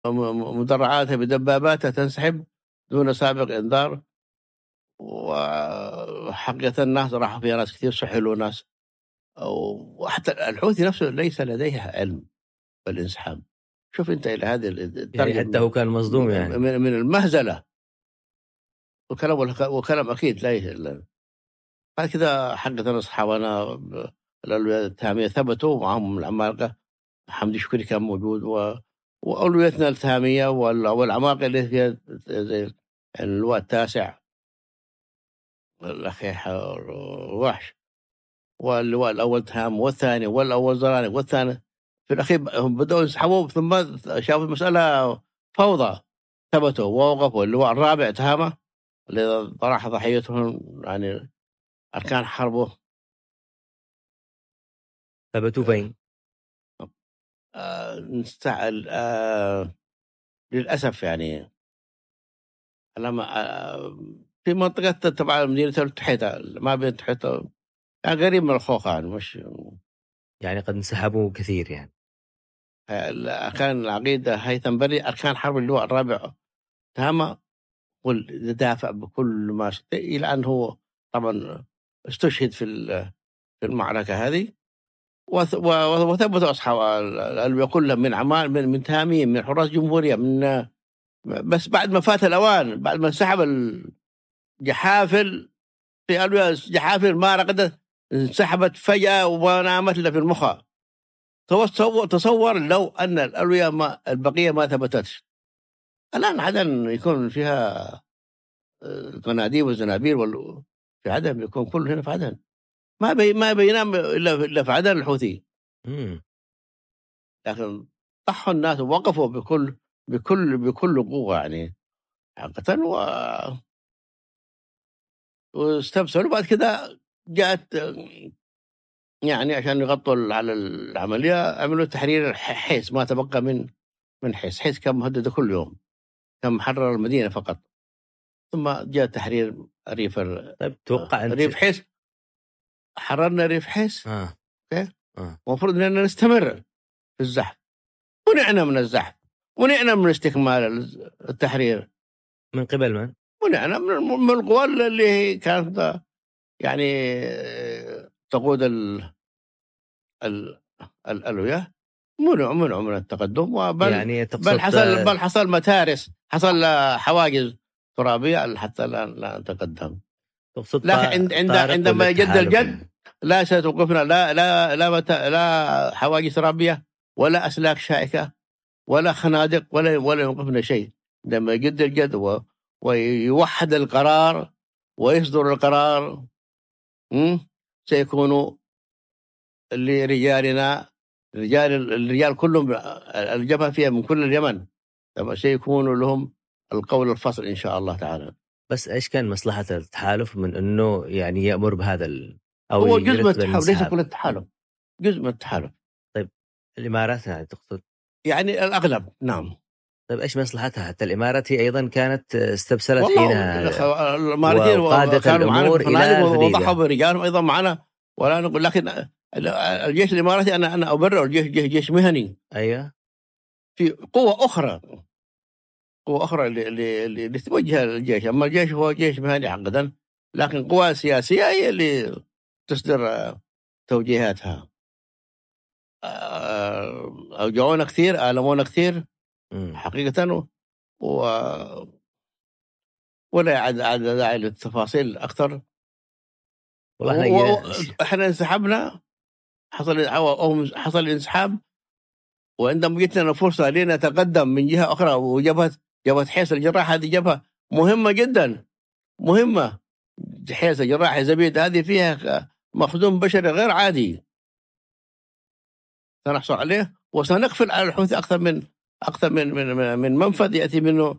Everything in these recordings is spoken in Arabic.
مدرعاتها بدباباتها تنسحب دون سابق إنذار. وحقيقة الناس راحوا فيها ناس كثير سحلوا ناس، وحتى الحوثي نفسه ليس لديه علم بالانسحاب. شوف أنت إلى هذه يعني الدرجة حتى هو كان مصدوم يعني من المهزلة، وكلام أكيد لا. بعد كذا حقيقة أصحابنا الأولويات التهامية ثبتوا معهم العمالقة، حمدي شكري كان موجود، وأولويتنا التهامية والعمالقة اللي فيها زي اللواء التاسع الأخي وحش، واللواء الأول تهام، والثاني والأول زراني، والثاني في الأخير هم بدأوا يسحبوا، ثم شافوا المسألة فوضى ثبتوا ووقفوا. اللواء الرابع تهامه اللي طرح ضحيتهم يعني أركان حربه ثبتوا فين؟ نستعل للأسف يعني لما في منطقة تبع مدينة التحيطة، ما بين التحيطة يعني قريب من الخوخان، مش يعني قد انسحبوا كثير يعني. كان العقيدة هيثم بري أركان حرب اللواء الرابع تهامه والدافع بكل ما إلى أن هو طبعا استشهد في المعركة هذه. وثبتوا أصحاب الألوية كلهم من عمان، من تهامين، من حراس جمهورية، من بس بعد ما فات الأوان، بعد ما انسحب الجحافل في ألوية جحافل ما رقدت، انسحبت فجأة ونامت إلا في المخا. تصور لو أن الألوية البقية ما ثبتتش الآن عدن يكون فيها قناديل وزنابير في عدن، يكون كله هنا في عدن، ما بينام إلا في عدن الحوثي. لكن طحوا الناس ووقفوا بكل قوة يعني حقيقة، واستبصروا. بعد كده جاءت يعني عشان يغطوا على العملية عملوا تحرير حيس، ما تبقى من حيس كان مهدد كل يوم، كان محرر المدينة فقط. ثم جاء تحرير ريف طيب توقع أنت ريف حيس، حررنا ريف حيس. اوكي المفروض اننا نستمر في الزحف، ونعنا من الزحف، ونعنا من استكمال التحرير. من قبل من؟ ونعنا من القوى اللي كانت يعني تقود الألوية. منعوا من التقدم، يعني بل حصل متارس، حصل حواجز ترابية حتى لا نتقدم. لكن عندما يجد الجد لا ستوقفنا لا حواجز ترابية ولا أسلاك شائكة ولا خنادق ولا يوقفنا شيء. عندما يجد الجد ويوحد القرار ويصدر القرار سيكون لرجالنا الرجال كلهم الجبهة فيها من كل اليمن، سيكون لهم القول الفصل إن شاء الله تعالى. بس إيش كان مصلحة التحالف من إنه يعني يأمر بهذا أو هو جزء من التحالف، ليس كل التحالف، جزء من التحالف. طيب الإمارات يعني تقصد؟ يعني الأغلب نعم. طيب إيش مصلحتها؟ حتى الإمارات هي أيضا كانت استبسلت حينها الإماراتيين وقادة الأمور إلى وضحوا برجالهم أيضا معنا، ولا نقول. لكن الجيش الإماراتي أنا أبرر جيش مهني. أيوة. في قوة أخرى اللي توجه الجيش، أما الجيش هو جيش مهني حقا، لكن قوى سياسية هي اللي تصدر توجيهاتها. أوجعونا كثير، آلمونا كثير حقيقة، ولا عاد داعي للتفاصيل أكثر. احنا انسحبنا، حصل انسحاب، وعندما جت لنا فرصة لنتقدم من جهة أخرى، جبهة حيس الجراح. هذه جبهة مهمة جدا، مهمة. حيس الجراح زبيد هذه فيها مخزون بشري غير عادي سنحصل عليه، وسنقفل على الحوثي أكثر من منفذ يأتي منه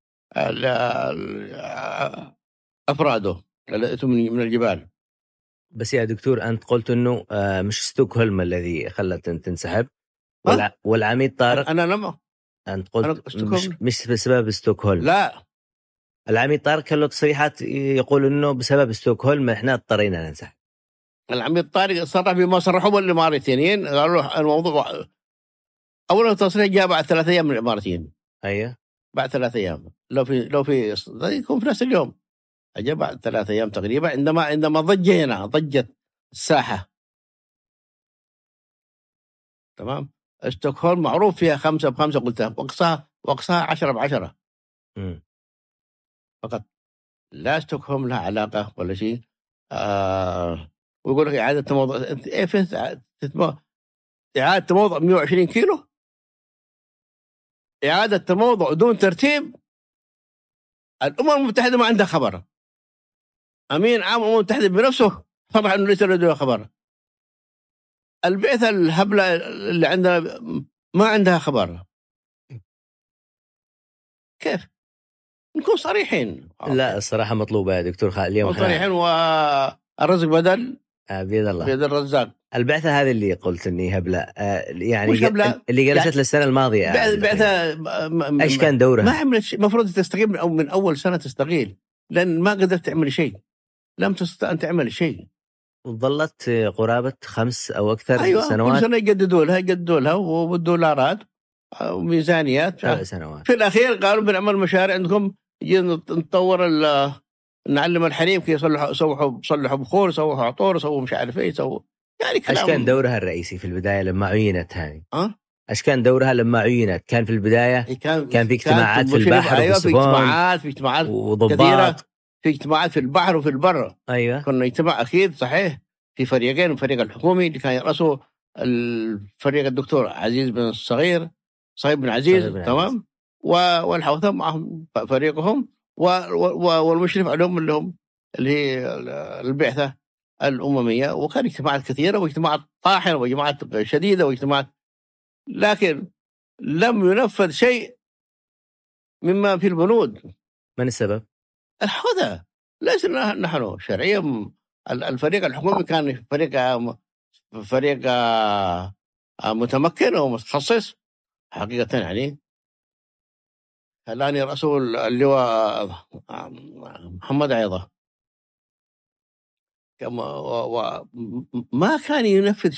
أفراده من الجبال. بس يا دكتور أنت قلت إنه مش ستوكهولم الذي خلت تنسحب، والعميد طارق. أنا لما أنت قلت مش بسبب ستوكهولم. لا، العميد طارق كان له تصريحات يقول إنه بسبب ستوكهولم إحنا اضطرينا ننسحب. العميد طارق صرح بما صرحوا الإماراتيين، قالوا الموضوع أولا تصريح جاء بعد 3 أيام من الإماراتيين. ايوه بعد 3 أيام. لو في يكون في نفس اليوم. أجا بعد 3 أيام تقريبا، عندما ضجت الساحة. تمام. ستوكهولم معروف فيها 5 ب5، قلتها وأقصاها 10 ب10 فقط. لا ستوكهولم لها علاقة ولا شيء. ويقول لك إعادة تموضع. أنت إيه فين إعادة تموضع 120 كيلو؟ إعادة تموضع دون ترتيب. الأمم المتحدة ما عندها خبر. أمين عام الأمم المتحدة بنفسه صرح إنه ليس لديه خبر. البعثة الهبلة اللي عندنا ما عندها خبر. كيف نكون صريحين؟ لا الصراحة مطلوبة يا دكتور خالد اليوم. صريحين، والرزق بدل بيد الله، بيد الرزاق. البعثة هذه اللي قلت اني هبلة، يعني اللي جلست يعني السنة الماضية، بعثة ايش كان دورها؟ ما عملت شيء. المفروض تستقيل من اول سنة تستقيل، لان ما قدرت تعمل شيء. لم تستطع ان تعمل شيء. وظلت قرابة 5 أو أكثر أيوة سنوات. كل سنة يجددوا لها وبالدولارات وميزانيات. 7 سنوات. في الأخير قالوا بنعمل مشاريع عندكم، نطور نعلم الحريم كيف يصلحوا بخور، يصلحوا عطور، يسووا مش عارف ايه، يسووا يعني كلام. ايش كان دورها الرئيسي في البداية لما عينت هذه؟ ايش كان دورها لما عينت؟ كان في البداية كان في اجتماعات في البحر، أيوة في اجتماعات وضباط، في اجتماعات في البحر وفي البر. ايوه كنا اجتماع اكيد صحيح في فريقين، الفريق الحكومي اللي كان يرأسه الفريق الدكتور عزيز بن الصغير، صهيب بن عزيز، تمام، والحوثة معهم فريقهم، والمشرف عليهم اللي هي البعثة الأممية. وكان اجتماعات كثيرة واجتماعات طاحنة واجتماعات شديدة واجتماعات، لكن لم ينفذ شيء مما في البنود. من السبب؟ الحوثة. ليس نحن شرعيا. الفريق الحكومي كان فريق متمكن ومتخصص حقيقة. يعني الآن يرأسه اللواء محمد عيضة، ما كان ينفذ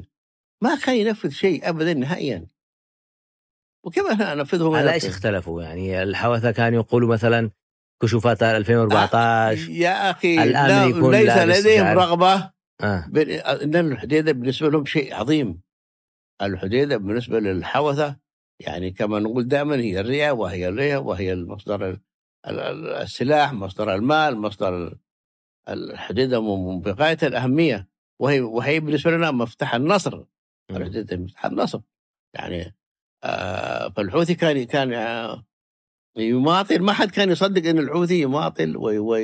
شيء أبدا نهائيا. وكيف ننفذه؟ على ايش اختلفوا؟ يعني الحوثة كانوا يقولوا مثلا كشوفات 2014 يا أخي، الآن ليس لديهم رغبة. إن الحديدة بالنسبة لهم شيء عظيم. الحديدة بالنسبة للحوثة يعني كما نقول دائما هي الرئة، وهي المصدر السلاح، مصدر المال، مصدر. الحديدة بغاية الأهمية، وهي بالنسبة لنا مفتاح النصر. الحديدة مفتاح النصر يعني. فالحوثي كان يماطل. ما حد كان يصدق ان الحوثي يماطل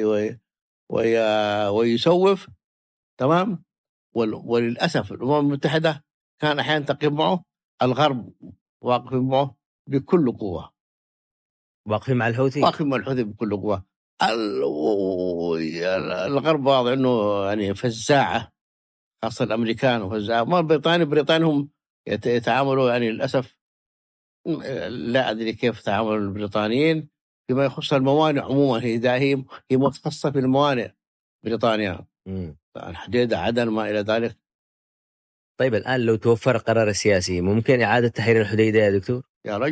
ويسوف. تمام. وللاسف الامم المتحده كان احيانا تقف معه، الغرب واقف معه بكل قوه، واقفين مع الحوثي بكل قوه. الغرب واضح انه يعني فزاعه، خاصه الامريكان وفزاعه. ما بريطانيا هم يتعاملوا يعني للاسف. لا أدري كيف تعامل البريطانيين فيما يخص الموانئ عموما. هي متخصصة في الموانئ بريطانيا، الحديدة، عدن، ما إلى ذلك. طيب الآن لو توفر قرار سياسي ممكن إعادة تحرير الحديدة يا دكتور؟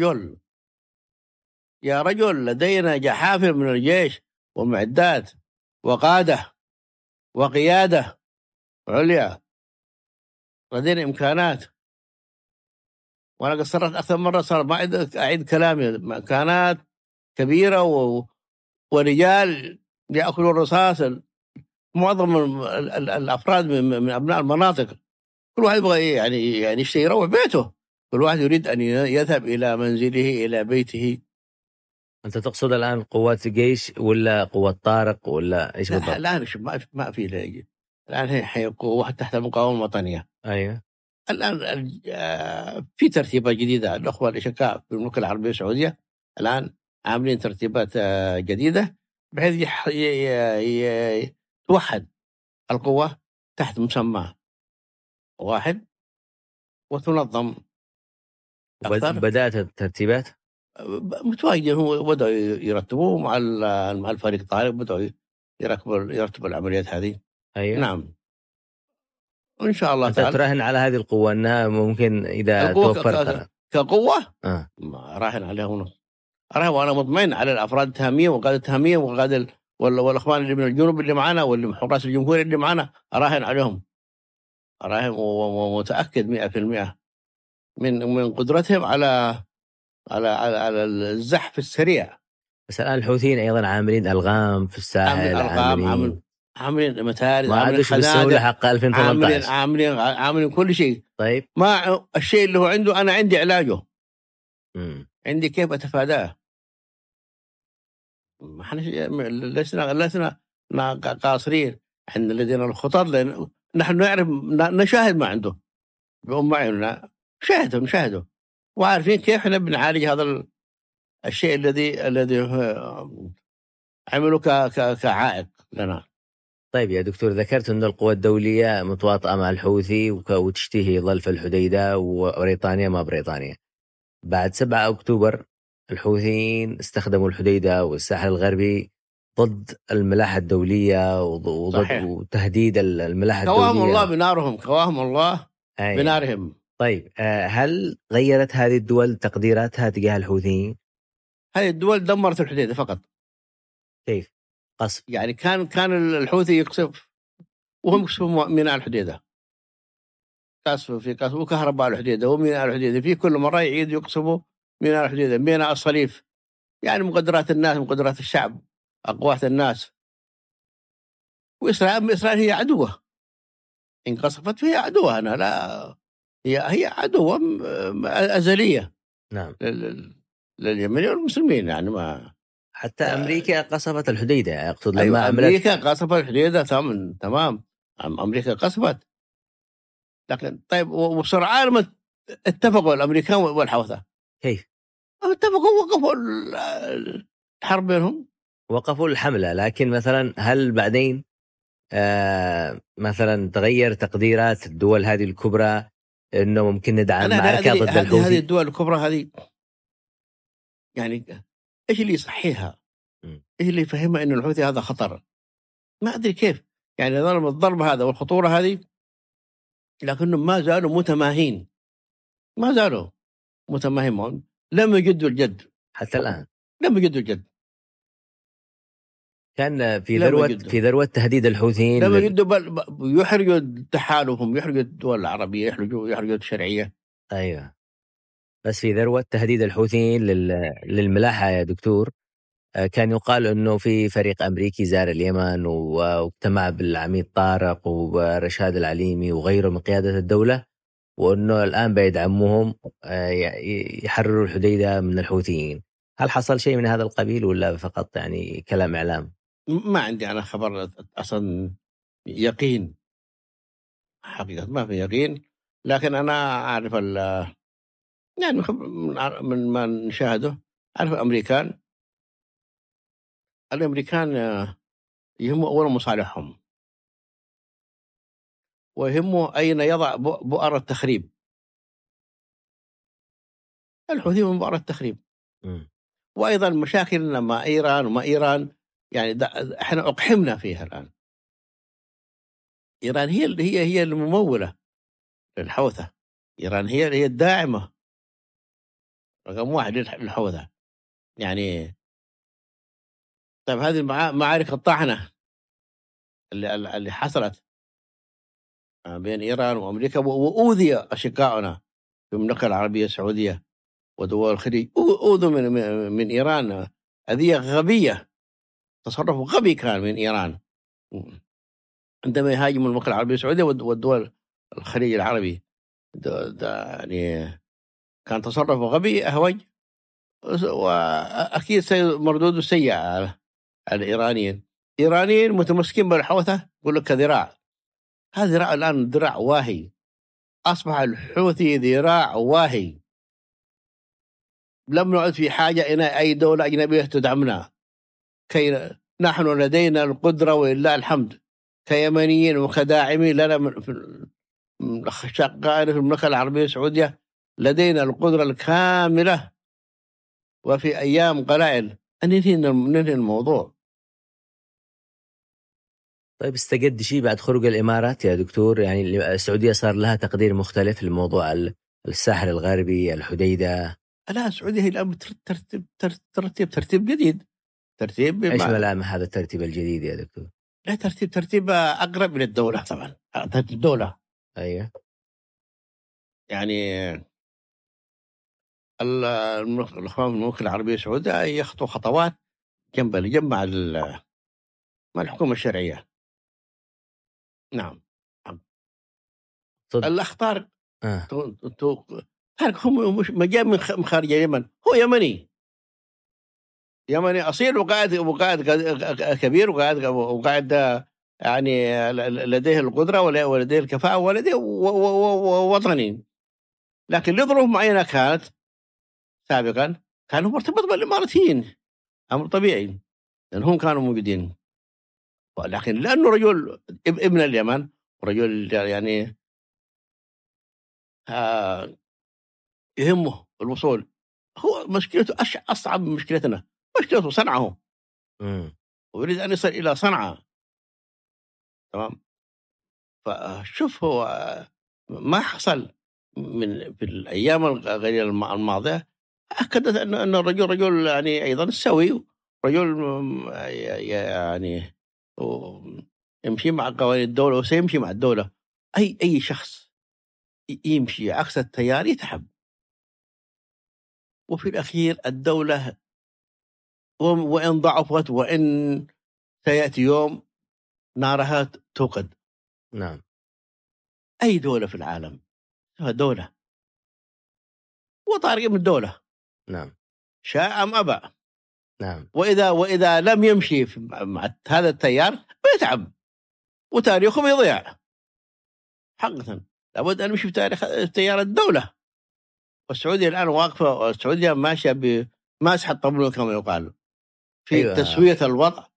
يا رجل لدينا جحافل من الجيش ومعدات وقادة وقيادة عليا، لدينا إمكانات. وأنا قصرت أكثر مرة، صار ما أعيد كلامي. إمكانات كبيرة ورجال يأكلوا الرصاص. معظم الأفراد من أبناء المناطق، كل واحد يبغى يعني يشتري يروح بيته. كل واحد يريد أن يذهب إلى منزله، إلى بيته. أنت تقصد الآن قوات جيش ولا قوات طارق ولا إيش بالضبط؟ الآن ما في الآن هي قوة تحت المقاومة الوطنية. أيوة. الآن في ترتيبات جديدة. الأخوة الأشقاء في المملكة العربية السعودية الآن عاملين ترتيبات جديدة بحيث توحد القوة تحت مسمى واحد وتنظم أكثر. بدأت الترتيبات متواجدين. هو بدأوا يرتبوا مع الفريق طارق، بدأوا يرتبوا العمليات هذه. أيوة. نعم إن شاء الله تعالى. تراهن على هذه القوة أنها ممكن إذا توفرت كقوة راهن عليها ونص. أراهن وأنا مطمئن على الأفراد التهاميين وقادة التهاميين وقادة والأخوان اللي من الجنوب اللي معنا واللي حراس الجمهورية اللي معنا، أراهن عليهم، أراهن ومتأكد 100% من قدرتهم على الزحف السريع. بس الآن الحوثيين أيضا عاملين ألغام في الساحل، عاملين متارس، ما عادوش بالسهولة حق 2018، عاملين كل شيء. طيب ما الشيء اللي هو عنده أنا عندي علاجه، عندي كيف أتفاداه. لسنا قاصرين، احنا لدينا الخطط، لأن نحن نعرف نشاهد ما عنده بأم عيوننا، نشاهده وعارفين كيف احنا بنعالج هذا الشيء الذي عمله كعائق لنا. طيب يا دكتور، ذكرت أن القوى الدولية متواطئة مع الحوثي وتشتهي يظل في الحديدة، وبريطانيا ما بريطانيا. بعد 7 أكتوبر الحوثيين استخدموا الحديدة والساحل الغربي ضد الملاحة الدولية وتهديد الملاحة الدولية. كواهم الله بنارهم. طيب هل غيرت هذه الدول تقديراتها تجاه الحوثيين؟ هذه الدول دمرت الحديدة فقط. كيف؟ قصف يعني كان الحوثي يقصف وهم يقصفوا ميناء الحديدة، قصف وكهرباء الحديدة وميناء الحديدة، في كل مرة يعيد يقصفوا ميناء الحديدة، ميناء الصليف، يعني مقدرات الناس، مقدرات الشعب، أقوات الناس. وإسرائيل هي عدوة، إن قصفت فهي عدوة. أنا لا، هي عدوة أزلية. نعم. لليمنيين والمسلمين، يعني ما حتى أمريكا قصفت الحديدة، أقصد لما أيوة أمريكا قصفت الحديدة، تمام، أمريكا قصفت، لكن طيب وبسرعة ما اتفقوا الأمريكان والحوثة. كيف؟ اتفقوا، وقفوا الحرب بينهم، وقفوا الحملة. لكن مثلا هل بعدين مثلا تغير تقديرات الدول هذه الكبرى إنه ممكن ندعم معركة ضد الحوثي؟ هذه الدول الكبرى هذه يعني إيش اللي يصحيها؟ إيش اللي يفهمها إنه الحوثي هذا خطر؟ ما أدري كيف، يعني ظلم الضرب هذا والخطورة هذه، لكنهم ما زالوا متماهين، ما زالوا متماهين، لم يجدوا الجد حتى الآن، لم يجدوا الجد. كان في ذروة تهديد الحوثيين، لم يجدوا، بل يحرجوا تحالفهم، يحرجوا الدول العربية، يحرجوا الشرعية. أيوة، بس في ذروة تهديد الحوثيين للملاحة يا دكتور، كان يقال أنه في فريق أمريكي زار اليمن واجتمع بالعميد طارق ورشاد العليمي وغيره من قيادة الدولة، وأنه الآن بيدعموهم يحرروا الحديدة من الحوثيين. هل حصل شيء من هذا القبيل ولا فقط يعني كلام إعلام؟ ما عندي أنا خبر أصلا يقين، حقيقة ما في يقين، لكن أنا أعرف يعني من ما نشاهده، أعرف الأمريكان يهموا أولا مصالحهم، ويهموا أين يضع بؤر التخريب. الحوثي من بؤر التخريب. وأيضا مشاكلنا مع إيران وما إيران، يعني احنا أقحمنا فيها الآن. إيران هي الممولة للحوثة، إيران هي الداعمة رقم 1 للحوثة. يعني طيب هذه معارك الطعنة اللي حصلت بين إيران وأمريكا، وأوذي أشقائنا في المملكة العربية السعودية ودول الخليج، أوذوا من إيران أذية غبية، تصرف غبي كان من إيران عندما يهاجموا المملكة العربية السعودية والدول الخليج العربي. يعني كان تصرف غبي أهوج، وأكيد مردود سيء على الإيرانيين متمسكين بالحوثة، يقول لك ذراع، هذا ذراع الآن ذراع واهي، أصبح الحوثي ذراع واهي، لم نعد في حاجة إلى أي دولة أجنبية تدعمنا، كي نحن لدينا القدرة ولله الحمد كيمنيين وكداعمين لنا من شقائنا في المملكة العربية السعودية، لدينا القدرة الكاملة، وفي أيام قلائل أن ننهي الموضوع. طيب استجد شيء بعد خروج الإمارات يا دكتور؟ يعني السعودية صار لها تقدير مختلف لموضوع الساحل الغربي، الحديدة. لا، السعودية هي الآن ترتيب جديد. ترتيب ايش ملامح هذا الترتيب الجديد يا دكتور؟ لا، ترتيب أقرب إلى الدولة طبعا. ترتيب الدولة. أيوه. يعني الإخوان المملكة العربية السعودية يخطو خطوات جنب مع الحكومة الشرعية. نعم. الأخ طارق طارق هو مش ما جاء من خارج اليمن، هو يمني أصيل، وقاعد كبير، وقاعد يعني لديه القدرة ولديه الكفاءة ولديه وطني. لكن لظروف معينة كانت سابقا كان هو مرتبط بالإماراتيين، أمر طبيعي لأنهم كانوا موجودين. لكن لأنه رجل ابن اليمن، رجل يعني يهمه الوصول، هو مشكلته أصعب من مشكلتنا. مشكلته صنعاء، ويريد أن يصل إلى صنعاء. تمام. فشوف هو ما حصل في الأيام القليلة الماضية أكدت أن الرجل رجل يعني أيضا سوي، رجل يعني يمشي مع قوانين الدولة وسيمشي مع الدولة. أي شخص يمشي عكس التيار يتعب، وفي الأخير الدولة وإن ضعفت وإن سيأتي يوم نارها توقد. نعم. أي دولة في العالم دولة، وطارق من الدولة. نعم. شاء أم أبى. نعم. وإذا لم يمشي مع هذا التيار بيتعب وتاريخه بيضيع. حقا لابد أن نمشي بتاريخ تيار الدولة. والسعودية الآن واقفة، والسعودية ماشية بماسحة طبلون كما يقال في أيوة. تسوية الوضع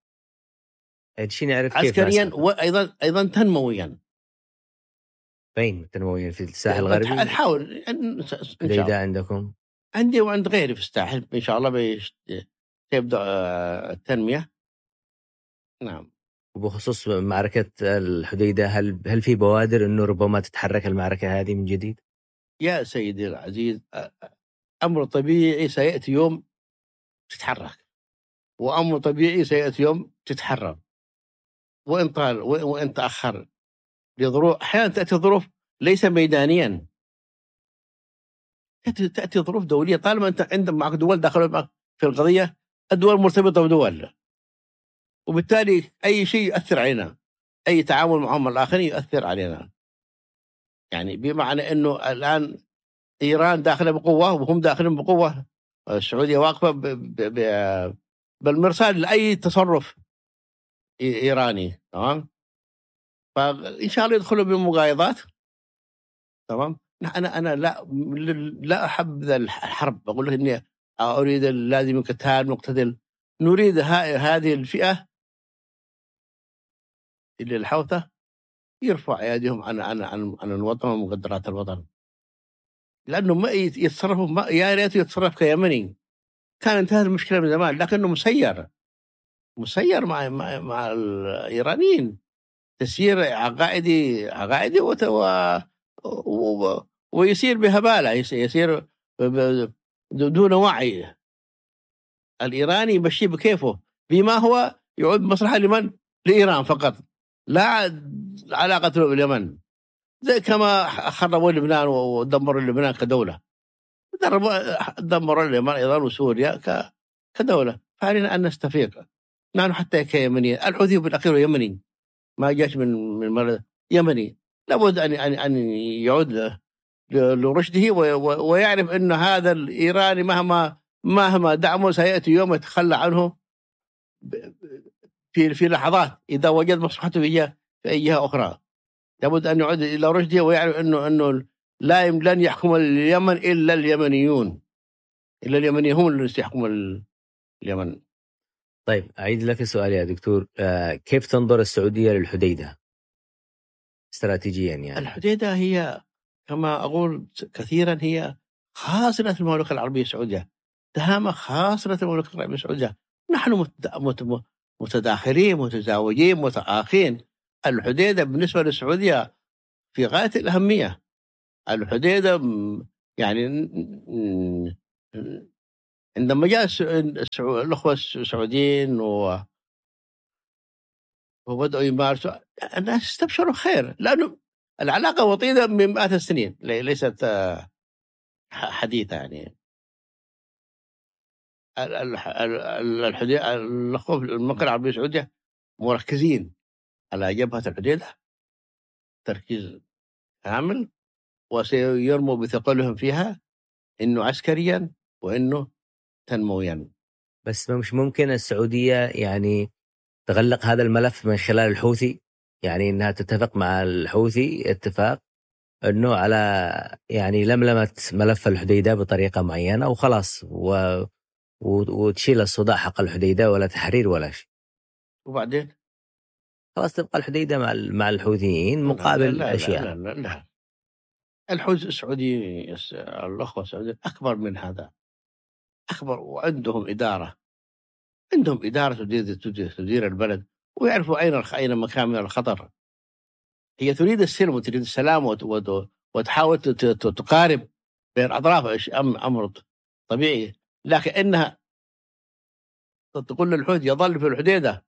عسكريا وأيضا تنمويا. فين تنمويا؟ في الساحل الغربي؟ نحاول إذا عندكم. عندي وعند غيري في الساحل إن شاء الله سيبدأ التنمية. نعم. وبخصوص معركة الحديدة، هل في بوادر أنه ربما تتحرك المعركة هذه من جديد؟ يا سيدي العزيز، أمر طبيعي سيأتي يوم تتحرك، وأمر طبيعي سيأتي يوم تتحرك، وإن طال وإن تأخر لظروف. أحيانا تأتي ظروف ليس ميدانيا، تأتي ظروف دولية. طالما أنت عندك معك دول داخل في القضية، الدول مرتبطة بدول، وبالتالي أي شيء يؤثر علينا، أي تعامل معهم الآخرين يؤثر علينا. يعني بمعنى أنه الآن إيران داخلة بقوة وهم داخلين بقوة، السعودية واقفة بالمرصاد لأي تصرف إيراني. تمام. فإن شاء الله يدخلوا بمقايضات. تمام. أنا لا أحب الحرب، بقول لك إني أريد لازم القتال نقتتل. نريد هذه الفئة اللي الحوثة يرفع يدهم عن الوطن ومقدرات الوطن، لأنه ما يتصرفوا، يا ريت يتصرف كيمني كان انتهت المشكلة من زمان، لكنه مسير مع الإيرانيين، تسيير عقائدي ويسير بهبالة، يسير دون وعي. الإيراني يمشي بكيفه بما هو يعود مصلحة لمن؟ لإيران فقط، لا علاقة له باليمن. زي كما خربوا لبنان ودمروا لبنان كدولة، دمروا اليمن أيضا وسوريا كدولة. فعلينا أن نستفيق نحن حتى كيمنيين. الحوثي بالأخير يمني، ما جاش من يمني. لابد أن يعود لرشده ويعرف أن هذا الإيراني مهما دعمه سيأتي يوم يتخلى عنه في لحظات إذا وجد مصلحته في أي جهة أخرى. لابد أن يعود إلى رشده ويعرف أنه لن يحكم اليمن إلا اليمنيون، إلا اليمنيين هم اللي يحكموا اليمن. طيب أعيد لك السؤال يا دكتور، كيف تنظر السعودية للحديدة استراتيجيا؟ يعني الحديدة هي كما أقول كثيرا هي خاصرة المملكة العربية السعودية، تهامة خاصرة المملكة العربية السعودية. نحن متداخلين متزاوجين متآخين. الحديدة بالنسبة للسعودية في غاية الأهمية. الحديدة يعني عندما جاء الأخوة السعوديين وبدأوا يمارسوا، الناس استبشروا خير، لأنه العلاقة وطيدة من مئات السنين، ليست حديثة يعني. الأخوة المملكة العربية السعودية مركزين على جبهة الحديدة تركيز كامل، وسيرموا بثقلهم فيها، إنه عسكريا وإنه تنمويا. بس مش ممكن السعودية يعني تغلق هذا الملف من خلال الحوثي، يعني إنها تتفق مع الحوثي اتفاق إنه على يعني لملمة ملف الحديدة بطريقة معينة وخلاص، وتشيل الصداع حق الحديدة ولا تحرير ولا شيء، وبعدين خلاص تبقى الحديدة مع الحوثيين مقابل لا أشياء. لا لا لا. الحوثي السعودي، الأخوة السعوديين أكبر من هذا، أكبر، وعندهم إدارة، عندهم إدارة تدير البلد، ويعرفوا أين مكان من الخطر. هي تريد السلم وتريد السلام وتحاول تقارب بين أطراف، أمر طبيعي، لكن إنها تقول للحوثي يظل في الحديدة،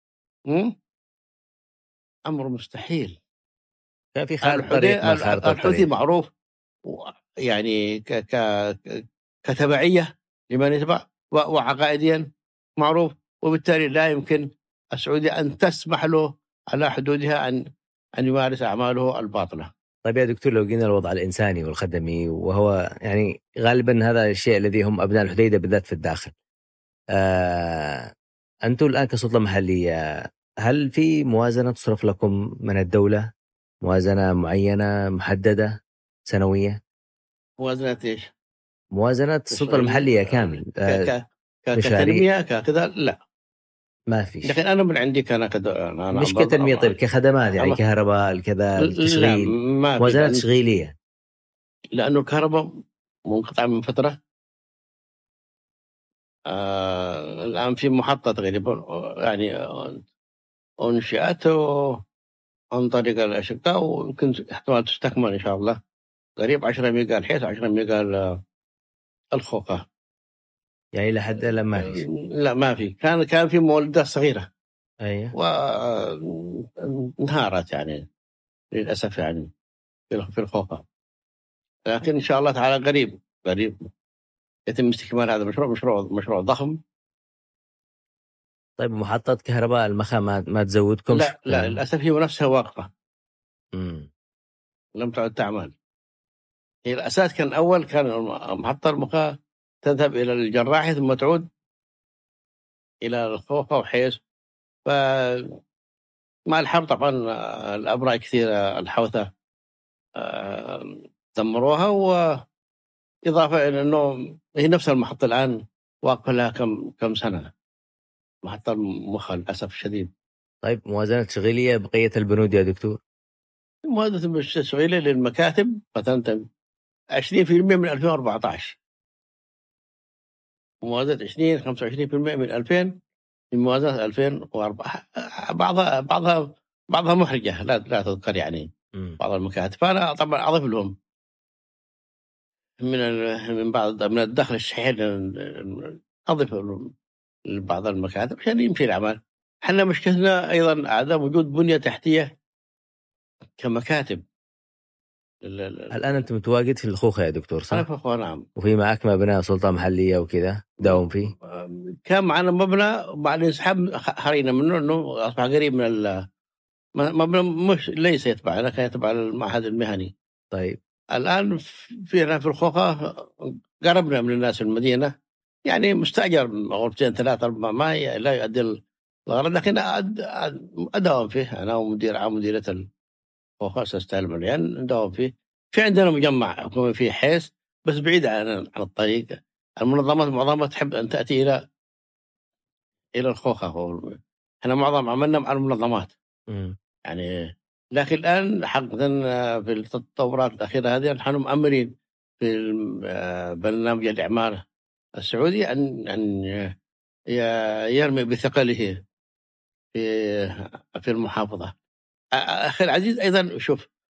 أمر مستحيل. كان في خارطة طريق، ما خارطة الحوثي معروف يعني كتبعية لمن يتبع، وعقائديا معروف، وبالتالي لا يمكن السعودية أن تسمح له على حدودها أن يمارس أعماله الباطلة. طيب يا دكتور، لو جينا الوضع الإنساني والخدمي، وهو يعني غالبا هذا الشيء الذي هم أبناء الحديدة بالذات في الداخل، أنتم الآن كسلطة محلية، هل في موازنة تصرف لكم من الدولة، موازنة معينة محددة سنوية؟ موازنة إيش؟ موازنة السلطة المحلية كامل، كتنمية كذا لا، ما فيش. لكن أنا من عندي أنا مش كتنمية، طيب كخدمات يعني كهرباء كذا، التشغيل، موازنات تشغيلية. لأنه الكهرباء منقطعة من فترة. الآن في محطة تقريبا يعني أنشئت عن طريق الأشقاء، ويمكن احتمال تستكمل إن شاء الله قريب، 10 ميجا الحيث 10 ميجا الخوخة. يعني لحد الآن ما فيش؟ لا ما في، كان في مولدات صغيرة أيه، وانهارت يعني للأسف يعني في الخوخة، لكن إن شاء الله تعالى قريب يتم استكمال هذا المشروع، مشروع ضخم. طيب محطة كهرباء المخا ما تزودكم؟ لا للأسف هي نفسها واقفة، لم تعد تعمل. هي الأساس كان أول، كان محطة المخا تذهب إلى الجراحي ثم تعود إلى الخوخة وحيس، مع الحرب طبعا الأبراج كثيرة الحوثة دمروها، وإضافة إلى أنه هي نفس المحطة الآن واقفة لها كم سنة، محطة المخا للأسف الشديد. طيب موازنة تشغيلية بقية البنود يا دكتور؟ موازنة التشغيلية للمكاتب مثلا 20% من 2014، موازنة 25% من 2000 من موازنة 2004. بعضها محرجة، لا تذكر يعني بعض المكاتب، فأنا طبعا أضيف لهم من بعض من الدخل الشحيح، أضيف لهم بعض المكاتب عشان يمشي العمل. احنا مشكلتنا أيضا عدم وجود بنية تحتية كمكاتب. الآن أنت متواجد في الخوخة يا دكتور صح؟ أنا في الخوخة نعم. وفي معك مبنى سلطة محلية وكذا داوم فيه؟ كان معنا مبنى بعد انسحاب حرينا منه، انه اصبح قريب من مبنى مش ليس يتبعنا، كان يتبع المعهد المهني. طيب الان فينا في الخوخة قربنا من الناس في المدينة، يعني مستأجر غرفتين 3 4 ما لا يؤدي الغرض، لكن اداوم فيه انا ومدير عام مديرية الخوخة استاذ مليان، نداوم فيه. في عندنا مجمع حكومي فيه حيس، بس بعيد عن الطريق. المنظمات معظمها تحب أن تأتي إلى الخوخة، احنا معظم عملنا مع المنظمات يعني. لكن الآن حقا في التطورات الأخيرة هذه نحن مؤمرين في برنامج الإعمار السعودي أن يرمي بثقله في المحافظة. أخي العزيز أيضا شوف،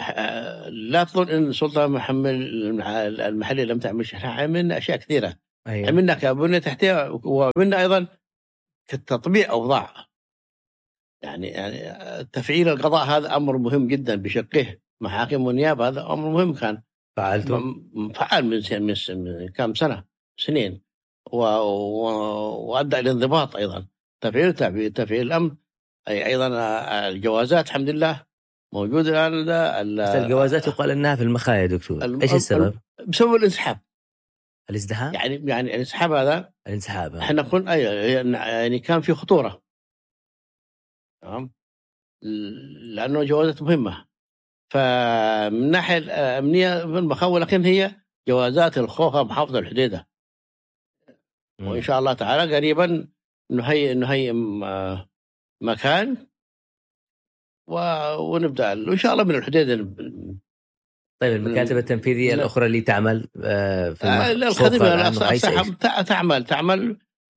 لا تظن ان السلطه المحليه لم تعمل شيء. عملنا اشياء كثيره. أيوة. عملنا كبنيه تحتيه، ومنا ايضا كتطبيع اوضاع. يعني تفعيل القضاء هذا امر مهم جدا بشقه، محاكم والنيابه هذا امر مهم. كان فعلته فعال من كم سنين، وادى الى انضباط ايضا. تفعيل الامن، ايضا الجوازات الحمد لله موجوده الان. بس الجوازات يقال انها في المخايا دكتور، ايش السبب؟ بسبب الانسحاب. الازدحام، يعني الانسحاب هذا، الانسحاب احنا قلنا يعني كان في خطوره. تمام، لانه جوازات مهمه. فمن ناحيه الامنيه في المخاوه، لكن هي جوازات الخوخه محافظه الحديده. وان شاء الله تعالى قريبا نهيئ مكان ونبدا ان شاء الله من الحديده. طيب المكاتب التنفيذيه الاخرى اللي تعمل في الخدمه تعمل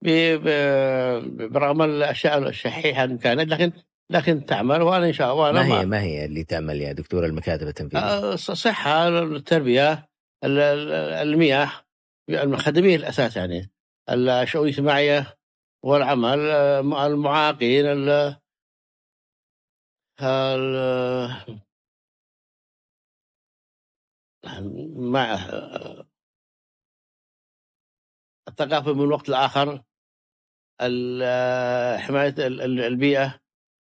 برغم الاشياء الشحيحه ان كانت، لكن تعمل. وانا ان شاء الله ما هي اللي تعمل يا دكتور المكاتب التنفيذيه؟ الصحه، التربيه، المياه، الخدميه الاساس، يعني الشؤون الاجتماعيه والعمل، المعاقين، مع الثقافة من وقت لآخر، حماية البيئة،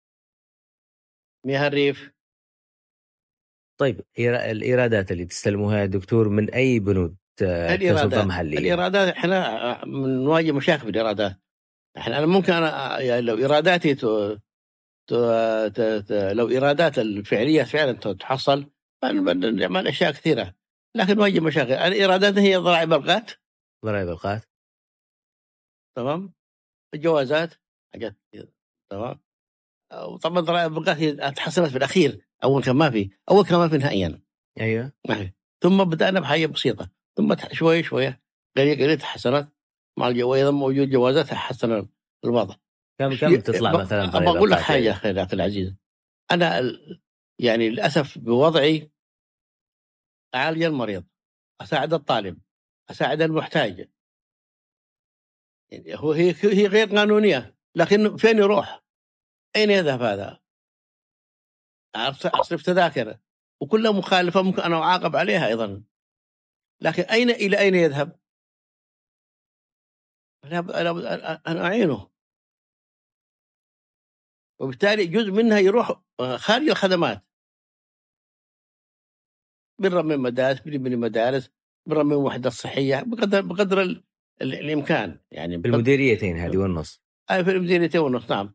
مياه الريف. طيب الإيرادات اللي تستلموها يا دكتور من أي بنود كسلطة محلية؟ الإيرادات احنا نواجه مشاكل في الإيرادات. انا ممكن يعني لو إيراداتي لو إيرادات الفعلية فعلا تحصل، نعمل أشياء كثيرة، لكن نواجه مشاكل. الإيرادات هي ضرائب القات، تمام، الجوازات، حاجات كثيرة، تمام. وطبعا ضرائب القات هي تحسنت في الأخير. أول كان ما في نهائيا. أيوة. ثم بدأنا بحاجة بسيطة، ثم شوية قليل تحسنت مع وأيضا موجود جوازات حسن الوضع. كم تطلع مثلا ضرائب؟ أقول لك حاجة أخي العزيز، أنا يعني للأسف بوضعي أعالج المريض، أساعد الطالب، أساعد المحتاج. يعني هي غير قانونية، لكن فين يروح؟ أين يذهب هذا؟ أصرف تذاكر وكلها مخالفة، ممكن أنا أعاقب عليها أيضا، لكن إلى أين يذهب؟ أنا أعينه، وبالتالي جزء منها يروح خارج الخدمات، بنرمم مدارس، بنرمم وحدة صحية بقدر الإمكان. يعني في المديريتين هذه والنص. في المديريتين والنص، نعم.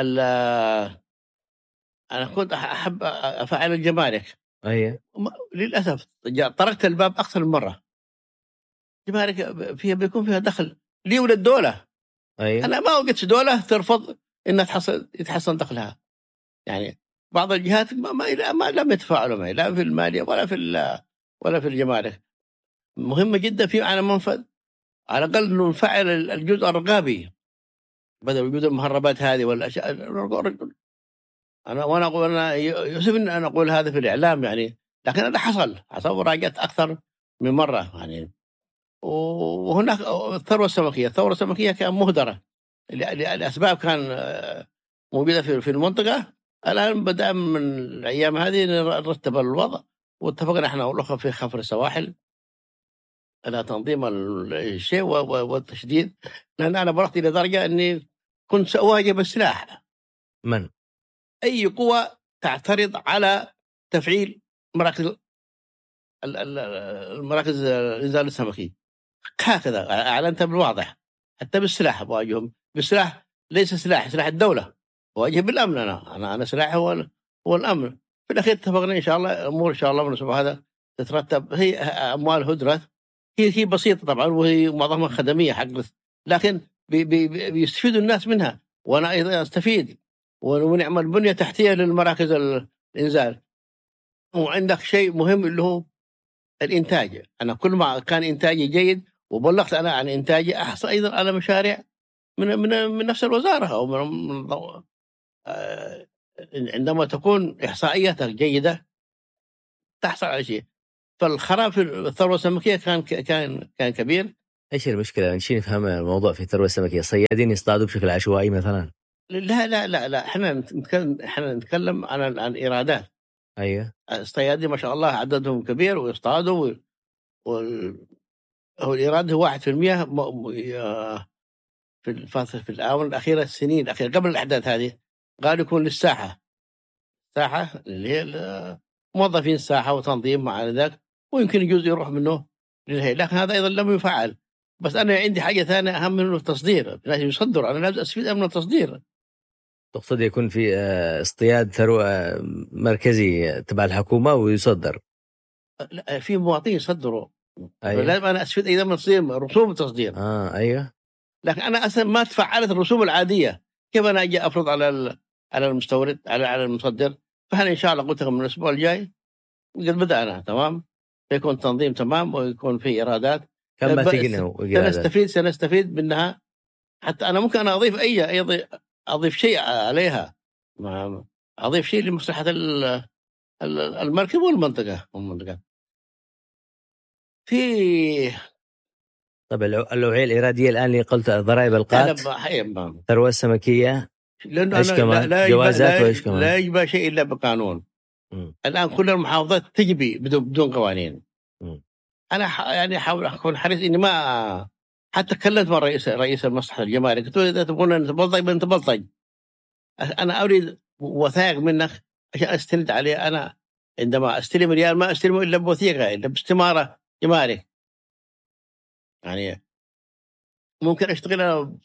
أنا كنت أحب أفعل الجمارك. أيه. للأسف طرقت الباب أكثر من مرة. جمارك بيكون فيها دخل لي وللدولة. أيه. أنا ما وجدت دولة ترفض إنها يتحسن دخلها. يعني بعض الجهات ما لم يتفاعلوا معي، لا في المالية ولا في الجمارك. مهمة جدا في معنا منفذ، على الأقل نفعل الجزء الرقابي بدل وجود المهربات هذه والأشياء. وأنا أقول، أنا يؤسفني أن أقول هذا في الإعلام يعني، لكن هذا حصل وراجعت أكثر من مرة يعني. وهناك الثروة السمكية كان مهدرة لأسباب كان موجودة في المنطقة. الآن بدأ من الأيام هذه نرتب الوضع، واتفقنا احنا والأخوة في خفر السواحل على تنظيم الشيء والتشديد، لأن أنا بلغت إلى درجة أني كنت سأواجه بالسلاح من أي قوة تعترض على تفعيل المراكز الإنزال السمكي. هكذا أعلنت بالواضح، حتى بالسلاح بواجههم بالسلاح، ليس سلاح الدولة، واجه بالأمن. أنا سلاحي هو الأمن. في الأخير اتفقنا إن شاء الله أمور إن شاء الله من هذا تترتب. هي أموال هدرت، هي بسيطة طبعا، وهي معظمها خدمية حق، لكن بيستفيدوا الناس منها، وأنا أيضا أستفيد، ونعمل بنية تحتية للمراكز الإنزال. وعندك شيء مهم اللي هو الإنتاج. أنا كل ما كان إنتاجي جيد وبلغت أنا عن إنتاجي، أحصل أيضا على مشاريع من نفس الوزارة، أو من عندما تكون إحصائياتك جيدة تحصل على شيء. فالخراب في الثروة السمكية كان كبير. ايش المشكلة؟ نشي نفهم الموضوع في الثروة السمكية. صيادين يصطادوا بشكل عشوائي مثلا؟ لا لا لا لا، احنا نتكلم عن إيرادات. ايوه. الصيادين ما شاء الله عددهم كبير ويصطادوا والإيراد هو 1% في الآونة الأخيرة، السنين الأخيرة قبل الأحداث هذه قالوا يكون للساحة، ساحة اللي هي موظفين الساحة وتنظيم مع ذلك، ويمكن يجوز يروح منه للهي، لكن هذا أيضا لم يفعل. بس أنا عندي حاجة ثانية أهم منه التصدير، لازم يصدر، أنا لازم أستفيد من التصدير. تقصد يكون في اصطياد ثروة مركزي تبع الحكومة ويصدر؟ لا، في مواطنين يصدروا. أيوة. لازم أنا أستفيد أيضا من رسوم التصدير. أيوة. لكن أنا أصلا ما تفعلت الرسوم العادية، كيف أنا أجي أفرض على المستورد على المصدر؟ فهنا إن شاء الله قلت لكم من الأسبوع الجاي قد بدأنا تمام، يكون تنظيم تمام ويكون في إيرادات. كم ما تقنوا سنستفيد منها. حتى أنا ممكن أنا أضيف شيء عليها، أضيف شيء لمصلحة المركب والمنطقة. في طب النوعية الإيرادية الآن اللي قلت ضرائب القات، الثروة السمكية، ايش كمان؟ جوازات وايش كمان؟ لا يجب شيء إلا بقانون. الآن كل المحافظات تجبي بدون قوانين. أنا يعني أحاول أكون حريص إني ما حتى كلمت مع رئيس المصلحة الجمارك، قلت له إذا تبغون نتبلطج أنا أريد وثائق منك عشان أستند عليه. أنا عندما أستلم ريال ما أستلمه إلا بوثيقة، إلا باستمارة جمارك. يعني ممكن أشتغل أنا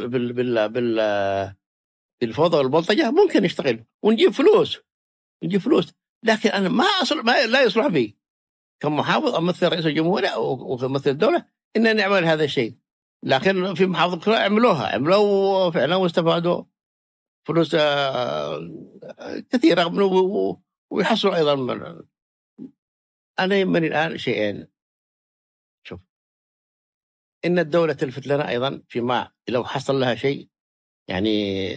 بالفوضى والبلطجة، ممكن نشتغل ونجيب فلوس، لكن أنا لا يصلح بي كمحافظ أمثل رئيس الجمهورية أو كمثل الدولة إن نعمل هذا الشيء. لكن في محافظة أخرى عملوا فعلا واستفادوا فلوس كثيرة ويحصلوا أيضا أنا يهمني الآن شيئين. شوف، إن الدولة تلفت لنا أيضا فيما لو حصل لها شيء، يعني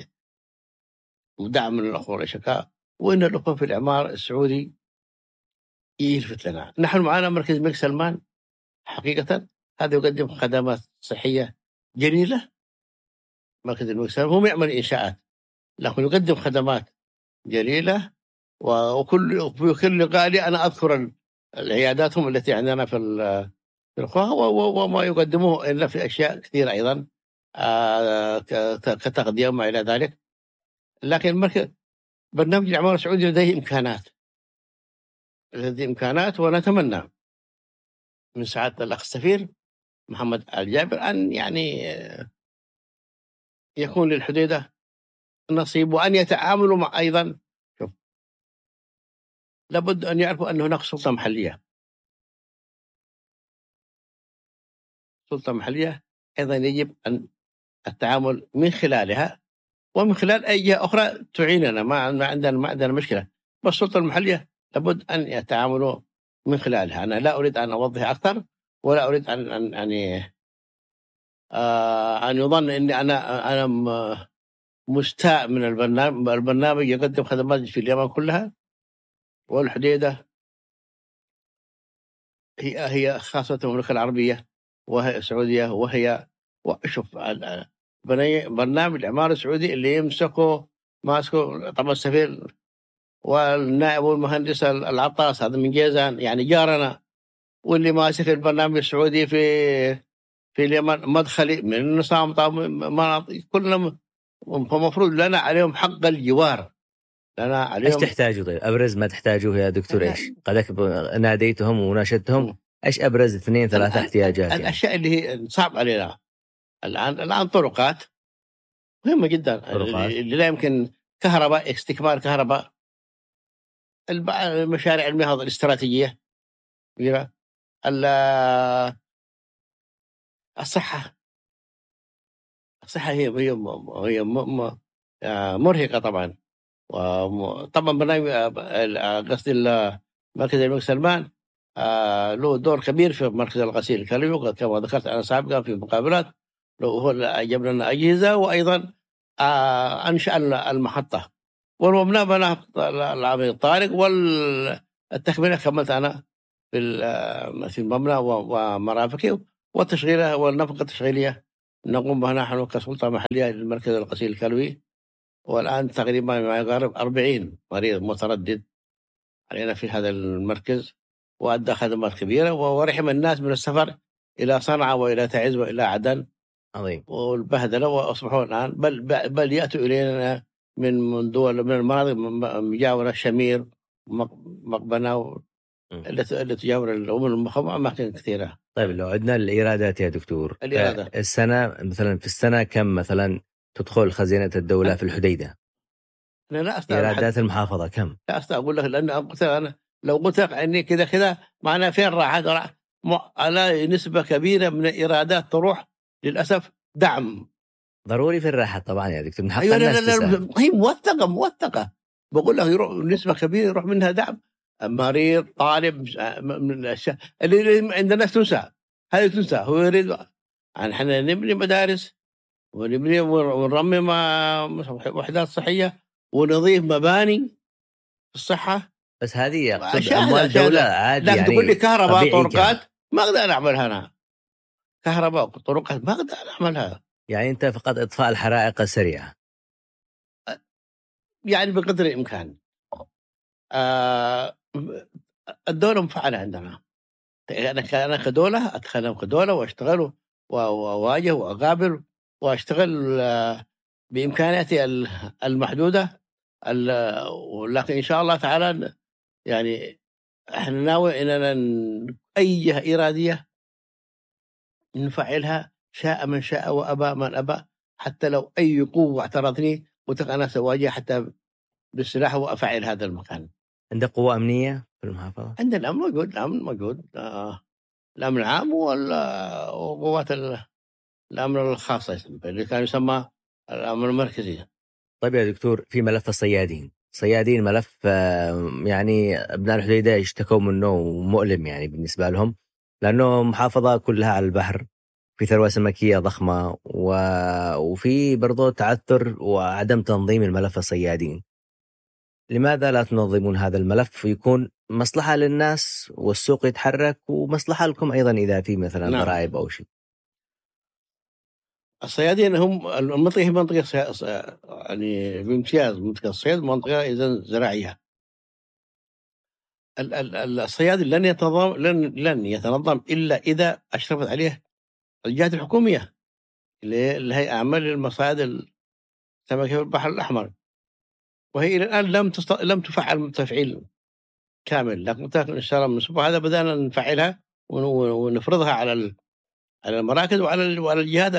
دعم من الأخوة الأشقاء، وإن الأخوة في الإعمار السعودي يلفت لنا. نحن معنا مركز الملك سلمان، حقيقة هذا يقدم خدمات صحية جليلة. مركز الملك سلمان هو يعمل إنشاءات، لكن يقدم خدمات جليلة. وكل لقاء لي أنا أذكر العياداتهم التي عندنا في الأخوة، وما يقدموه إلا في أشياء كثيرة أيضا كتغذية وما إلى ذلك. لكن برنامج الإعمار السعودي لديه إمكانات، ونتمنى من سعادة الأخ السفير محمد الجابر أن يعني يكون للحديدة نصيب، وأن يتعاملوا مع أيضا. شوف، لابد أن يعرفوا أن هناك سلطة محلية أيضا يجب أن التعامل من خلالها ومن خلال أي جهة أخرى تعيننا. ما عندنا مشكلة، بس السلطة المحلية لابد أن يتعاملوا من خلالها. أنا لا أريد أن أوضح أكثر، ولا أريد أن يظن أني أنا مستاء من البرنامج يقدم خدمات في اليمن كلها، والحديدة هي خاصة المملكة العربية وهي السعودية. شوف، برنامج الإعمار السعودي اللي ماسكه طبعا السفير والنائب والمهندس العطاس، هذا من جيزان يعني جارنا، واللي ماسك البرنامج السعودي في اليمن مدخلي من النظام. مناطق كلنا فمفروض لنا عليهم حق الجوار. لنا عليهم. ايش تحتاجوا؟ طيب ابرز ما تحتاجوه يا دكتور ايش؟ قدك ناديتهم وناشدتهم، ايش ابرز 2-3 احتياجات؟ الاشياء اللي هي صعب علينا الان طرقات مهمة جدا، اللي لا يمكن كهرباء، استكمال كهرباء، المشاريع المياه الاستراتيجية، الصحة هي مرهقة طبعا. وطبعا برنامج قصدي مركز الملك سلمان له دور كبير في مركز الغسيل الكلوي، كما ذكرت أنا سابقا في مقابلات. هو جاب لنا أجهزة، وأيضا أنشأ المحطة، والمبنى بناه العميد طارق، التكملة كملت أنا في المبنى ومرافقه والتشغيلة والنفقة التشغيلية نقوم بها نحن كسلطة محلية للمركز الغسيل الكلوي. والآن تقريبا ما يقارب 40 مريض متردد علينا في هذا المركز، وأدى خدمات كبيرة ورحم الناس من السفر إلى صنعاء وإلى تعز وإلى عدن. عظيم. والبهدلة وأصبحوا الآن بل يأتوا إلينا من دول من المناطق مجاورة شمير مقبنة اللي تجاور الأمم المخمة أماكن كثيرة. طيب لو عدنا الإيرادات يا دكتور، الإيرادات السنة مثلا في السنة كم مثلا تدخل خزينة الدولة في الحديدة؟ أنا لا إيرادات المحافظة كم؟ لا أقول لك، لأن أنا لو قلت لك أني كذا معناه فين راح على نسبة كبيرة من الإيرادات تروح للأسف دعم. ضروري في الراحة طبعا يا دكتور، من حق أيوة الناس تسأل. هي موثقة بقول لك يروح نسبة كبيرة يروح منها دعم مريض طالب من الأشياء اللي عندنا تنسى، هذه تنسى. هو يريد احنا نبني مدارس ونبني ونرمم وحدات صحية ونضيف مباني في الصحة، بس هذه أقصد أموال دولة عادي. لكن يعني تقول لي كهرباء طرقات ما أقدر أعملها أنا. كهرباء طرقات ما أقدر أعملها. يعني أنت فقط إطفاء الحرائق السريعة يعني بقدر الإمكان. الدولة مفعلة عندنا. أنا كدولة أتكلم كدولة وأشتغل وأواجه وأقابل وأشتغل بإمكانياتي المحدودة، لكن إن شاء الله تعالى يعني إحنا ناوي إننا أي إيرادية نفعلها شاء من شاء وأبى من أبى، حتى لو أي قوة اعترضني أنا سأواجه حتى بالسلاح وأفعل هذا المكان. عندك قوة أمنية في المحافظة؟ عندنا الأمن موجود، الأمن موجود، الأمن العام وقوات الأمن الخاصة اللي كان يسمى الأمن المركزي. طيب يا دكتور، في ملف الصيادين ملف يعني أبناء الحديدة يشتكوا منه مؤلم يعني بالنسبة لهم، لأنه محافظة كلها على البحر، في ثروة سمكية ضخمة وفي برضو تعثر وعدم تنظيم الملف الصيادين. لماذا لا تنظمون هذا الملف ويكون مصلحة للناس والسوق يتحرك ومصلحة لكم أيضا إذا في مثلا ضرائب أو شيء؟ الصيادين هم المنطقة هي منطقة يعني بامتياز منطقة الصيد، منطقة إذا زراعية. الصيادي لن يتنظم إلا إذا أشرفت عليه الجهات الحكومية اللي هي أعمال المصائد السمكية في البحر الأحمر، وهي إلى الآن لم تفعل تفعيل كامل. لكن إن شاء الله من الأسبوع هذا بدأنا نفعلها ونفرضها على المراكز وعلى الجهات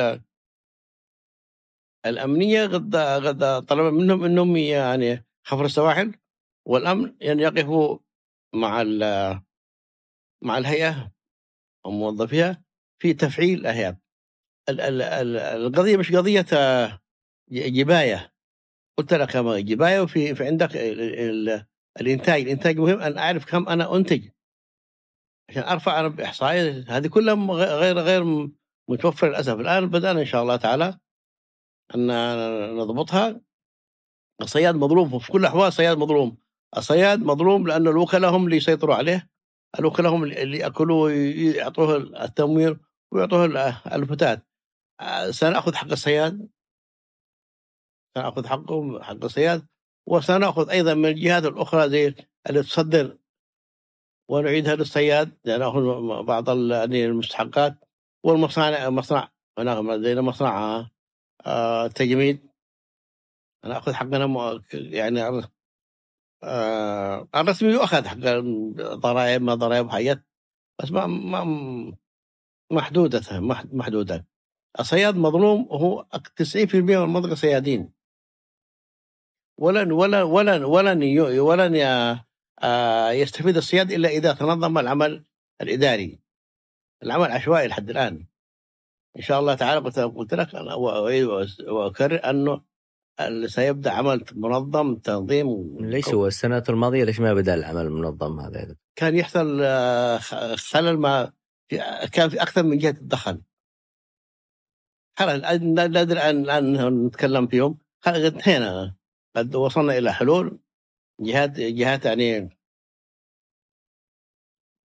الأمنية. قد طلب منهم أنهم يعني خفر السواحل والأمن يعني يقفوا مع الهيئة وموظفيها في تفعيل الأهياب. القضية مش قضية جباية، قلت لك كما جباية، وفي عندك الإنتاج مهم أن أعرف كم أنا أنتج عشان أرفع أنا بإحصائية. هذه كلها غير متوفرة للأسف. الآن بدأنا إن شاء الله تعالى أن نضبطها. الصياد مظلوم في كل الأحوال، الصياد مظلوم لأن الوكلاء هم اللي يسيطروا عليه، الوكلاء هم اللي يأكلوا ويعطوه التمويل ويعطوه الفتات. سنأخذ حق الصياد، سنأخذ حق الصياد، وسنأخذ أيضا من الجهات الأخرى زي اللي تصدر ونعيدها للصياد، نأخذ بعض المستحقات مصنع زي مصنع تجميد نأخذ حقنا يعني الرسمي يؤخذ حق ضرائب ما ضرائب حاجات، بس ما محدودة. الصياد مظلوم، وهو 90% من المنطقة صيادين. ولن يستفيد الصياد إلا إذا تنظم العمل الإداري. العمل عشوائي لحد الآن. إن شاء الله تعالى قلت لك أنا وأكرر أنه سيبدأ عمل منظم تنظيم. ليش هو السنة الماضية ليش ما بدأ العمل المنظم هذا؟ كان يحصل خلل كان في أكثر من جهة تدخل. خلاص لا أدري الآن نتكلم فيهم. انتهينا، قد وصلنا إلى حلول. جهات يعني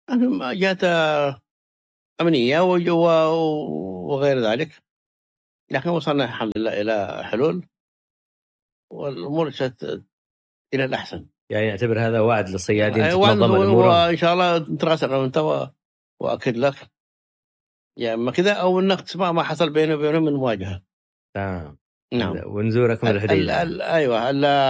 جات أمنية وغير ذلك، لكن وصلنا الحمد لله إلى حلول والأمور مشت إلى الأحسن. يعني اعتبر هذا وعد للصيادين تتنظم الأمور، وإن شاء الله نتراسل أنت وأكد لك يا إما كذا أو إنك تسمع ما حصل بينه وبينهم من مواجهة. نعم. ونزورك من الحديدة. أيوة.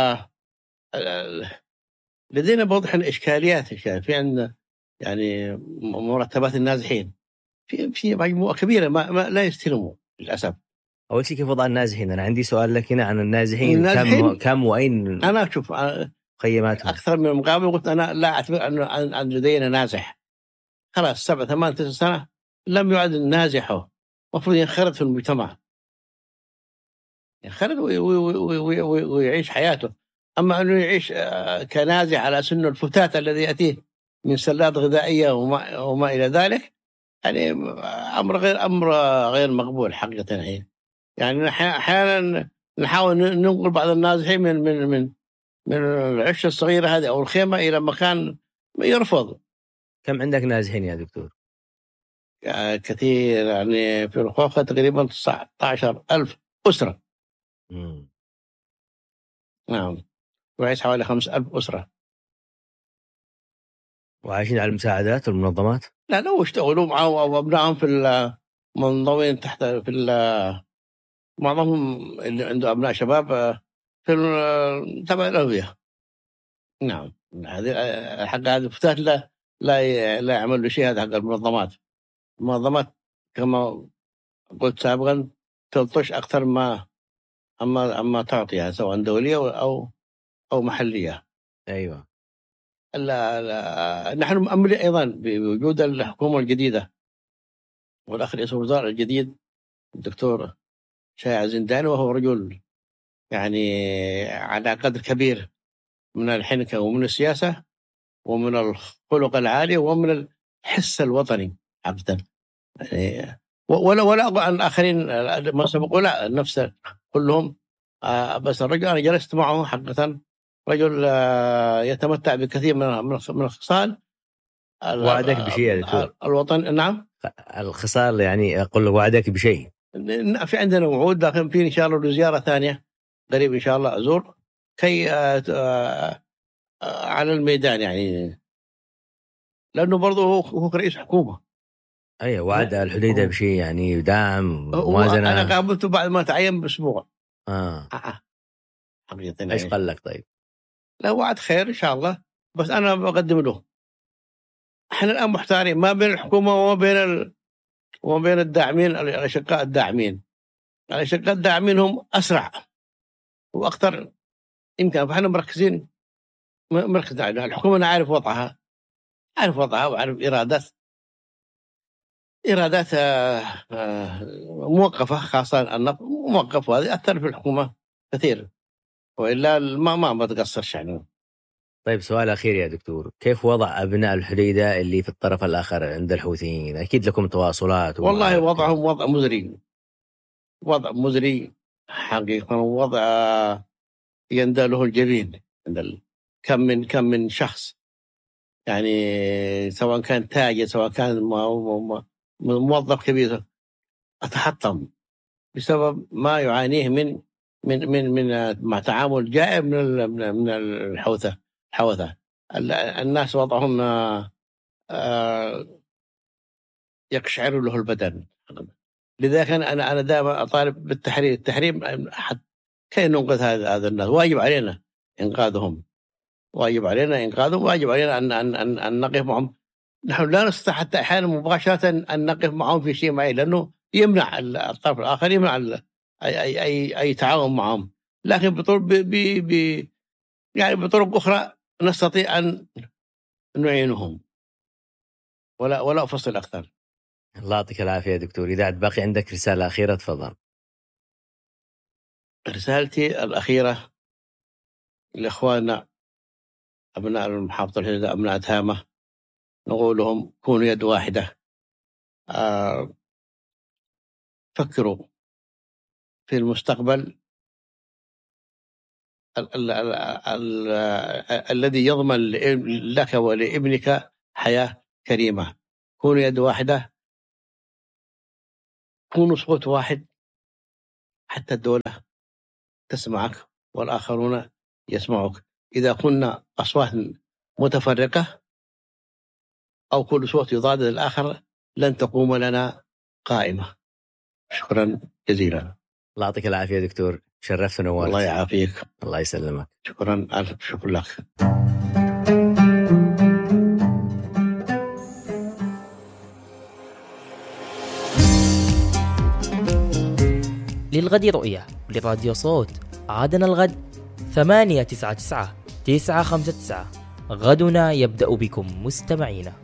لدينا بوضح الإشكاليات. في عندنا يعني مرتبات النازحين في مجموعة كبيرة ما لا يستلموا للأسف. أول شيء كيف وضع النازحين؟ أنا عندي سؤال لك هنا عن النازحين. كم وأين؟ أنا أشوف قيماتهم أكثر من المقابل. قلت أنا لا أعتبر أن لدينا نازح. خلاص 7 8 9 سنة لم يعد نازحه، المفروض ينخرط في المجتمع، ينخرط ويعيش حياته. أما أنه يعيش كنازح على سن الفتات الذي يأتيه من سلات غذائية وما إلى ذلك، يعني أمر غير مقبول حقيقة. يعني أحيانا نحاول ننقل بعض النازحين من العشة الصغيرة هذه أو الخيمة إلى مكان يرفض. كم عندك نازحين يا دكتور؟ كثير، يعني في الخوخة تقريبا 19,000 أسرة. نعم، وعيش حوالي 5,000 أسرة وعايشين على المساعدات والمنظمات. لا لو اشتغلوا معهم أو أبنائهم في المنظمين تحت معظمهم اللي عنده أبناء شباب في تبع الألوية. نعم، هذه حق هذه الفتاة لا يعمل له شيء. هذا حق المنظمات كما قلت سابقا تلطش أكثر أما تعطيها سواء دولية أو محلية. أيوة. نحن مؤملين أيضا بوجود الحكومة الجديدة والأخ رئيس الوزراء الجديد الدكتور شايع زنداني، وهو رجل يعني على قدر كبير من الحنكة ومن السياسة ومن الخلق العالي ومن الحس الوطني عبدا. يعني ولا أقول عن الآخرين ما سبقوا، لا نفس كلهم. بس الرجل أنا جلست معه حقيقة رجل يتمتع بكثير من الخصال. وعدك بشيء يا دكتور؟ الوطن. نعم، الخصال يعني أقول وعدك بشيء. في عندنا وعود، لكن في إن شاء الله زيارة ثانية قريب إن شاء الله أزور كي على الميدان، يعني لأنه برضه هو رئيس حكومة. أيوة، وعد الحديدة بشيء يعني دعم موازنة. أنا قابلته بعد ما تعين بأسبوع. حقيقة. إيش قال لك طيب؟ لا، وعد خير إن شاء الله، بس أنا بقدم له. إحنا الآن محتارين ما بين الحكومة وما بين الداعمين، الأشقاء الداعمين. الأشقاء الداعمين هم أسرع وأكثر إمكان، فإحنا مركزين على الحكومة. أنا عارف وضعها وعارف إرادات موقفة، خاصة النفط موقف، وهذه أثر في الحكومة كثير، وإلا ما تقصرش يعني. طيب سؤال أخير يا دكتور، كيف وضع أبناء الحديدة اللي في الطرف الآخر عند الحوثيين؟ أكيد لكم تواصلات. والله وضعهم وضع مزري حقيقة، وضع يندله الجبين. كم من شخص، يعني سواء كان تاجر سواء كان موظف كبير أتحطم بسبب ما يعانيه من مع تعامل جائر من الحوثة. الناس وضعهم يقشعر له البدن. لذلك أنا دائما أطالب بالتحريم كي ننقذ هذا الناس. واجب علينا إنقاذهم، واجب علينا أن نقف معهم. نحن لا نستطيع حتى أحيانا مباشرة أن نقف معهم في شيء معين، لأنه يمنع الطرف الآخر يمنع أي تعاون معهم. لكن يعني بطرق أخرى نستطيع أن نعينهم، ولا أفصل أكثر. الله يعطيك العافية يا دكتور. إذا باقي عندك رسالة أخيرة تفضل. رسالتي الأخيرة لإخواننا أبناء المحافظة الحديدة، أبناء تهامة، نقول لهم كونوا يد واحدة. فكروا في المستقبل الذي يضمن لك ولابنك حياة كريمة، كونوا يد واحدة، كونوا صوت واحد، حتى الدولة تسمعك والآخرون يسمعك. إذا كنا أصوات متفرقة أو كل صوت يضاد الآخر لن تقوم لنا قائمة. شكرا جزيلا. الله يعطيك العافية دكتور، شرفت ونورت. الله يعافيك. الله يسلمك. شكرا، ألف شكر لك. للغد رؤية لراديو صوت. عادنا الغد 899 959. غدنا يبدأ بكم مستمعينا.